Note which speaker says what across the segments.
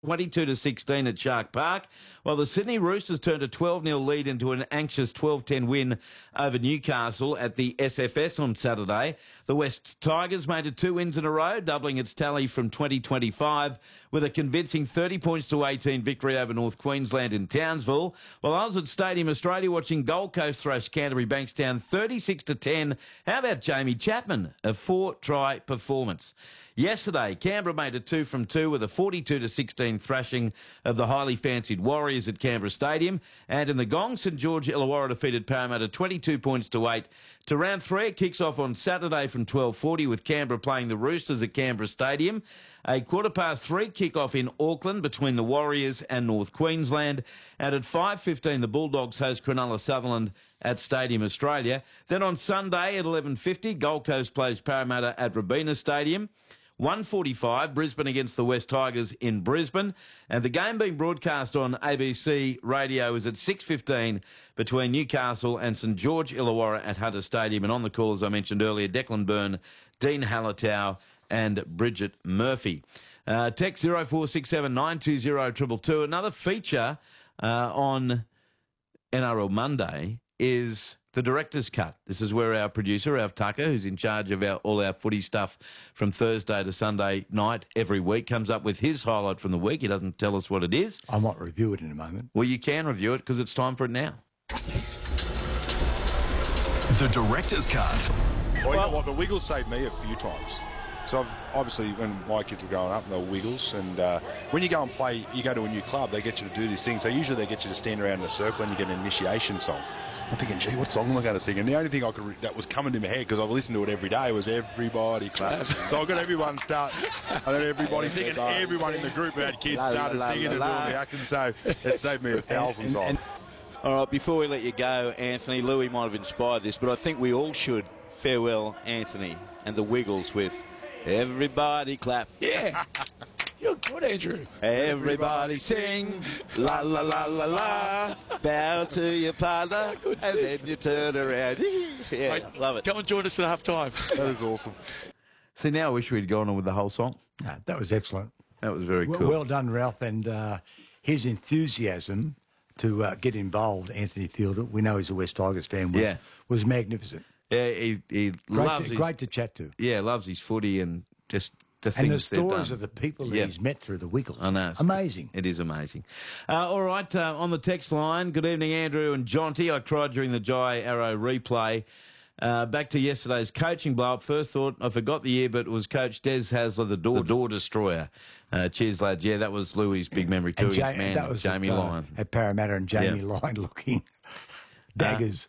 Speaker 1: 22-16 at Shark Park, while the Sydney Roosters turned a 12-0 lead into an anxious 12-10 win over Newcastle at the SFS on Saturday. The West Tigers made it 2 wins in a row, doubling its tally from 2025 with a convincing 30-18 victory over North Queensland in Townsville. While I was at Stadium Australia watching Gold Coast thrash Canterbury Bankstown 36-10, how about Jamie Chapman, a 4-try performance? Yesterday, Canberra made it 2 from 2 with a 42-16 thrashing of the highly fancied Warriors at Canberra Stadium. And in the Gong, St George Illawarra defeated Parramatta 22 points to 8. To round 3, it kicks off on Saturday from 12:40 with Canberra playing the Roosters at Canberra Stadium. A 3:15 kick-off in Auckland between the Warriors and North Queensland. And at 5:15, the Bulldogs host Cronulla Sutherland at Stadium Australia. Then on Sunday at 11:50, Gold Coast plays Parramatta at Robina Stadium. 1:45, Brisbane against the West Tigers in Brisbane. And the game being broadcast on ABC Radio is at 6:15 between Newcastle and St George Illawarra at Hunter Stadium. And on the call, as I mentioned earlier, Declan Byrne, Dean Hallertau and Bridget Murphy. Text 0467 920 222. Another feature on NRL Monday is the Director's Cut. This is where our producer, Alf Tucker, who's in charge of all our footy stuff from Thursday to Sunday night every week, comes up with his highlight from the week. He doesn't tell us what it is.
Speaker 2: I might review it in a moment.
Speaker 1: Well, you can review it because it's time for it now.
Speaker 3: The Director's Cut.
Speaker 4: Well, you know what? The Wiggles saved me a few times. So obviously when my kids were growing up, they were Wiggles, and when you go and play, you go to a new club, they get you to do these things. So usually they get you to stand around in a circle and you get an initiation song. I'm thinking, gee, what song am I going to sing? And the only thing that was coming to my head, because I've listened to it every day, was Everybody Clap. So I got everyone start, and then everybody singing. Everyone in the group who had kids started singing and doing the acting. So it saved me 1,000 times.
Speaker 5: All right, before we let you go, Anthony, Louis might have inspired this, but I think we all should farewell Anthony and the Wiggles with Everybody Clap.
Speaker 6: Yeah. You're good, Andrew.
Speaker 5: Everybody sing, la la la la la, bow to your partner, and then you turn around. Yeah,
Speaker 6: Mate,
Speaker 5: love it.
Speaker 6: Come and join us at half time.
Speaker 4: That is awesome.
Speaker 1: See, now I wish we'd gone on with the whole song.
Speaker 2: No, that was excellent.
Speaker 1: That was very cool.
Speaker 2: Well done, Ralph, and his enthusiasm to get involved, Anthony Fielder, we know he's a West Tigers fan, was magnificent.
Speaker 1: Yeah, he loves
Speaker 2: great to chat to.
Speaker 1: Yeah, loves his footy and just the things
Speaker 2: and the
Speaker 1: they've
Speaker 2: stories
Speaker 1: done.
Speaker 2: of the people that he's met through the Wiggles.
Speaker 1: I know.
Speaker 2: Amazing.
Speaker 1: It is amazing. All right, on the text line, good evening, Andrew and Jonty. I cried during the Jai Arrow replay. Back to yesterday's coaching blow-up. First thought, I forgot the year, but it was Coach Des Hasler, the door destroyer. Cheers, lads. Yeah, that was Louis' big memory too.
Speaker 2: That was
Speaker 1: Jamie Lyon.
Speaker 2: At Parramatta and Jamie Lyon looking daggers.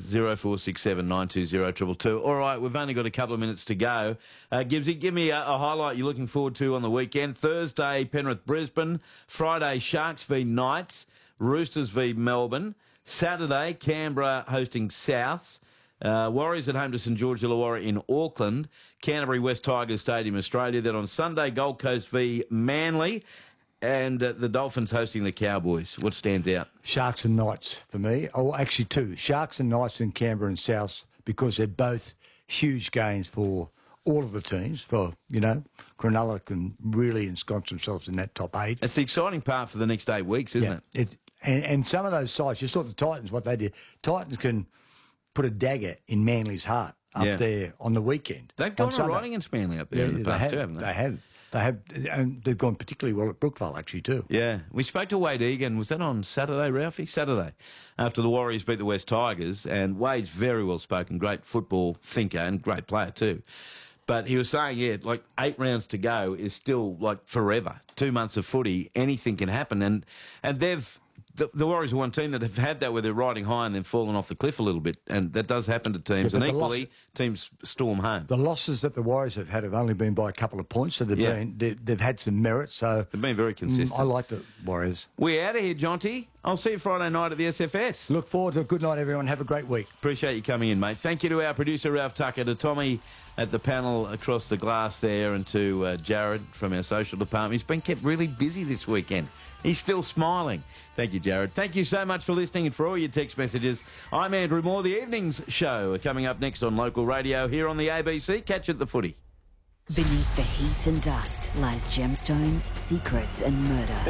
Speaker 1: 0467 920 222. All right, we've only got a couple of minutes to go. Gibbsy, give me a highlight you're looking forward to on the weekend. Thursday, Penrith, Brisbane. Friday, Sharks v Knights. Roosters v Melbourne. Saturday, Canberra hosting Souths. Warriors at home to St George Illawarra in Auckland. Canterbury, West Tigers Stadium, Australia. Then on Sunday, Gold Coast v Manly. And the Dolphins hosting the Cowboys. What stands out?
Speaker 2: Sharks and Knights for me. Oh, actually two. Sharks and Knights in Canberra and South, because they're both huge gains for all of the teams. For, Cronulla can really ensconce themselves in that top 8.
Speaker 1: It's the exciting part for the next 8 weeks, isn't it?
Speaker 2: And some of those sides, you saw the Titans, what they did. Titans can put a dagger in Manly's heart up there on the weekend.
Speaker 1: They've gone all right against Manly up there in the past too, haven't they?
Speaker 2: They have. And they've gone particularly well at Brookvale, actually, too.
Speaker 1: Yeah. We spoke to Wade Egan. Was that on Saturday, Ralphie? Saturday. After the Warriors beat the West Tigers. And Wade's very well spoken, great football thinker and great player, too. But he was saying, 8 rounds to go is still, forever. 2 months of footy, anything can happen. And they've... The Warriors are one team that have had that where they're riding high and then fallen off the cliff a little bit, and that does happen to teams. And equally, teams storm home.
Speaker 2: The losses that the Warriors have had have only been by a couple of points, so they've had some merit. So
Speaker 1: they've been very consistent.
Speaker 2: I like the Warriors.
Speaker 1: We're out of here, Jonty. I'll see you Friday night at the SFS.
Speaker 2: Look forward to a good night, everyone. Have a great week.
Speaker 1: Appreciate you coming in, mate. Thank you to our producer, Ralph Tucker, to Tommy at the panel across the glass there, and to Jared from our social department. He's been kept really busy this weekend. He's still smiling. Thank you, Jared. Thank you so much for listening and for all your text messages. I'm Andrew Moore. The Evenings Show are coming up next on local radio here on the ABC. Catch it at the footy.
Speaker 7: Beneath the heat and dust lies gemstones, secrets and murder.